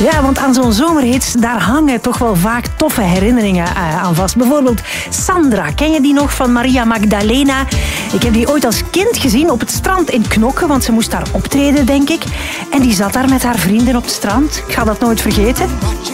Ja, want aan zo'n zomerhits, daar hangen toch wel vaak toffe herinneringen aan vast. Bijvoorbeeld Sandra, ken je die nog van Maria Magdalena? Ik heb die ooit als kind gezien op het strand in Knokke, want ze moest daar optreden, denk ik. En die zat daar met haar vrienden op het strand. Ik ga dat nooit vergeten.